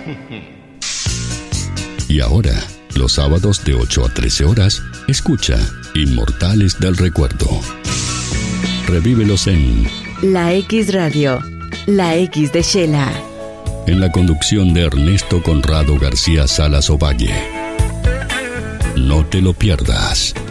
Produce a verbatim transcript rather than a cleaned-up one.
Y ahora, los sábados de ocho a trece horas, escucha Inmortales del Recuerdo. Revívelos en La X Radio, La X de Shela. En la conducción de Ernesto Conrado García Salas Ovalle. No te lo pierdas.